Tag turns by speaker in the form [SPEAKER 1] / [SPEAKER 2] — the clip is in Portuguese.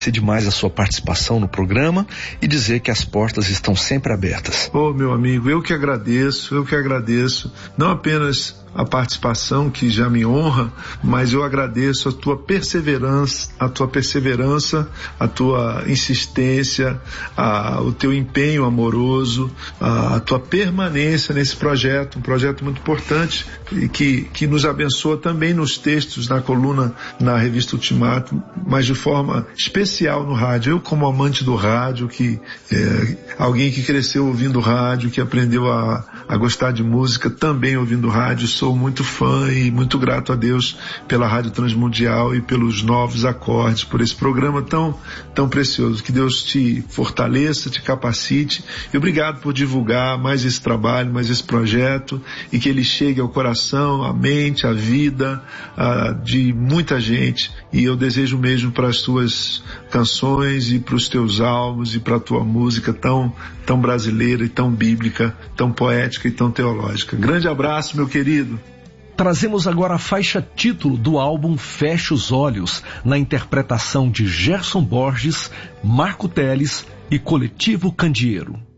[SPEAKER 1] demais a sua participação no programa e dizer que as portas estão sempre abertas.
[SPEAKER 2] Meu amigo, eu que agradeço, não apenas a participação, que já me honra, mas eu agradeço a tua perseverança, a tua insistência, o teu empenho amoroso, a tua permanência nesse projeto, um projeto muito importante e que nos abençoa também nos textos, na coluna, na revista Ultimato, mas de forma especial no rádio. Eu, como amante do rádio, alguém que cresceu ouvindo rádio, que aprendeu a gostar de música também ouvindo rádio, sou muito fã e muito grato a Deus pela Rádio Transmundial e pelos novos acordes, por esse programa tão precioso. Que Deus te fortaleça, te capacite, e obrigado por divulgar mais esse trabalho, mais esse projeto, e que ele chegue ao coração, à mente, à vida de muita gente. E eu desejo mesmo para as tuas canções e para os teus álbuns e para a tua música tão brasileira e tão bíblica, tão poética e tão teológica. Grande abraço, meu querido.
[SPEAKER 1] Trazemos agora a faixa título do álbum Feche os Olhos, na interpretação de Gerson Borges, Marco Teles e Coletivo Candeeiro.